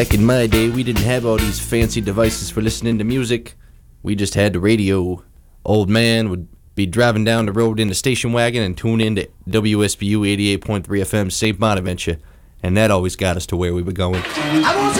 Back in my day, we didn't have all these fancy devices for listening to music. We just had the radio. Old man would be driving down the road in the station wagon and tune in to WSBU 88.3 FM St. Bonaventure, and that always got us to where we were going. I want